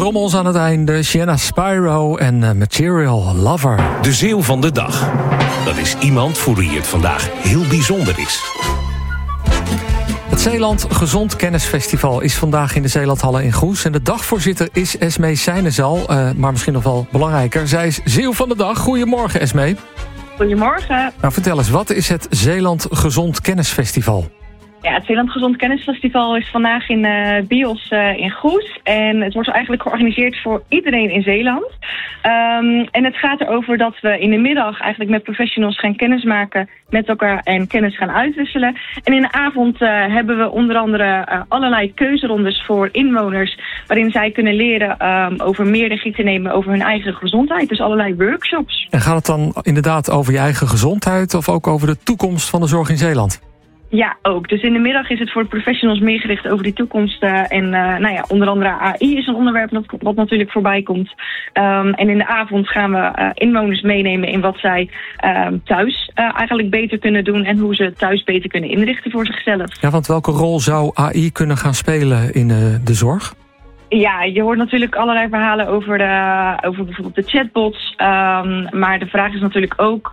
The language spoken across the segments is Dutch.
trommels aan het einde. Sienna Spyro en Material Lover. De Zeeuw van de dag. Dat is iemand voor wie het vandaag heel bijzonder is. Het Zeeland Gezond Kennisfestival is vandaag in de Zeelandhallen in Goes. En de dagvoorzitter is Esmee Seinezal. Maar misschien nog wel belangrijker, zij is Zeeuw van de dag. Goedemorgen, Esmee. Goedemorgen. Nou, vertel eens, wat is het Zeeland Gezond Kennisfestival? Ja, het Zeeland Gezond Kennisfestival is vandaag in Bios in Goes. En het wordt eigenlijk georganiseerd voor iedereen in Zeeland. En het gaat erover dat we in de middag eigenlijk met professionals gaan kennismaken met elkaar en kennis gaan uitwisselen. En in de avond hebben we onder andere allerlei keuzerondes voor inwoners, waarin zij kunnen leren over meer regie te nemen over hun eigen gezondheid. Dus allerlei workshops. En gaat het dan inderdaad over je eigen gezondheid of ook over de toekomst van de zorg in Zeeland? Ja, ook. Dus in de middag is het voor de professionals meer gericht over die toekomst. Onder andere AI is een onderwerp wat natuurlijk voorbij komt. En in de avond gaan we inwoners meenemen in wat zij thuis eigenlijk beter kunnen doen en hoe ze thuis beter kunnen inrichten voor zichzelf. Ja, want welke rol zou AI kunnen gaan spelen in de zorg? Ja, je hoort natuurlijk allerlei verhalen over bijvoorbeeld de chatbots. Maar de vraag is natuurlijk ook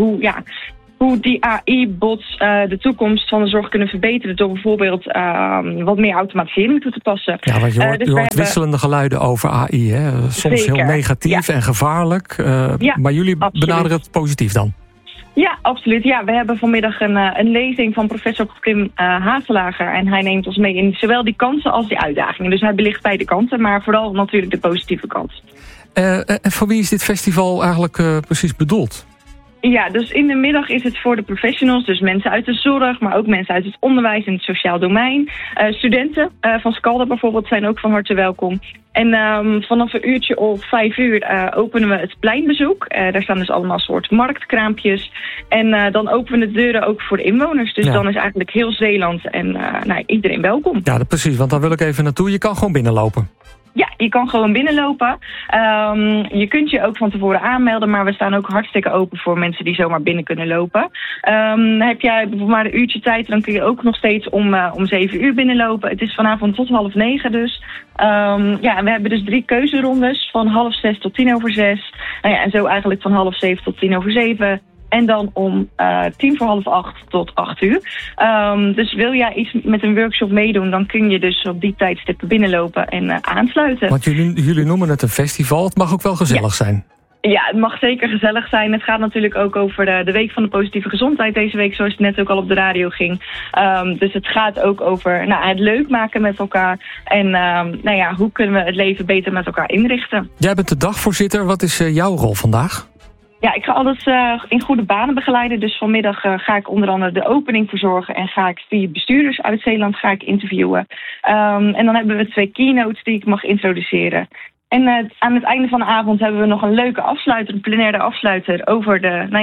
hoe die AI-bots de toekomst van de zorg kunnen verbeteren door bijvoorbeeld wat meer automatisering toe te passen. Ja, want je hoort wisselende geluiden over AI. Hè? Soms zeker. Heel negatief en gevaarlijk. Maar jullie benaderen het positief dan? Ja, absoluut. Ja, we hebben vanmiddag een lezing van professor Kim Havelager. En hij neemt ons mee in zowel die kansen als die uitdagingen. Dus hij belicht beide kanten, maar vooral natuurlijk de positieve kant. En voor wie is dit festival eigenlijk precies bedoeld? Ja, dus in de middag is het voor de professionals, dus mensen uit de zorg, maar ook mensen uit het onderwijs en het sociaal domein. Studenten van Scalda bijvoorbeeld zijn ook van harte welkom. En vanaf een uurtje of 5:00 openen we het pleinbezoek. Daar staan dus allemaal soort marktkraampjes. En dan openen we de deuren ook voor de inwoners. Dus dan is eigenlijk heel Zeeland en iedereen welkom. Ja, precies, want daar wil ik even naartoe. Je kan gewoon binnenlopen. Ja, je kan gewoon binnenlopen. Je kunt je ook van tevoren aanmelden, maar we staan ook hartstikke open voor mensen die zomaar binnen kunnen lopen. Heb jij bijvoorbeeld maar een uurtje tijd, dan kun je ook nog steeds om 7:00 binnenlopen. Het is vanavond tot 8:30 dus. En we hebben dus 3 keuzerondes van 5:30 tot 6:10. En zo eigenlijk van 6:30 tot 7:10. En dan om 7:45 tot 8:00. Dus wil jij iets met een workshop meedoen, dan kun je dus op die tijdstippen binnenlopen en aansluiten. Want jullie noemen het een festival. Het mag ook wel gezellig zijn. Ja, het mag zeker gezellig zijn. Het gaat natuurlijk ook over de Week van de Positieve Gezondheid deze week, zoals het net ook al op de radio ging. Dus het gaat ook over het leuk maken met elkaar. En hoe kunnen we het leven beter met elkaar inrichten. Jij bent de dagvoorzitter. Wat is jouw rol vandaag? Ja, ik ga alles in goede banen begeleiden. Dus vanmiddag ga ik onder andere de opening verzorgen en ga ik 4 bestuurders uit Zeeland interviewen. En dan hebben we 2 keynotes die ik mag introduceren. En aan het einde van de avond hebben we nog een leuke afsluiter, een plenaire afsluiter over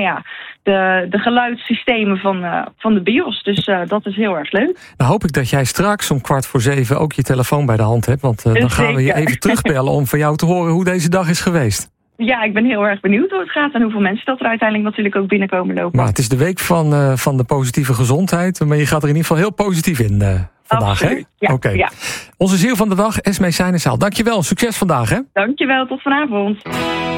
de geluidssystemen van de BIOS. Dus dat is heel erg leuk. Nou hoop ik dat jij straks om 6:15 ook je telefoon bij de hand hebt. Want dan gaan we je even terugbellen om van jou te horen hoe deze dag is geweest. Ja, ik ben heel erg benieuwd hoe het gaat en hoeveel mensen dat er uiteindelijk natuurlijk ook binnenkomen lopen. Maar het is de week van de positieve gezondheid, maar je gaat er in ieder geval heel positief in vandaag, hè? Ja, Oké. Ja. Onze Zeeuw van de dag, Esmee Seinezal. Dankjewel, succes vandaag, hè? Dankjewel, tot vanavond.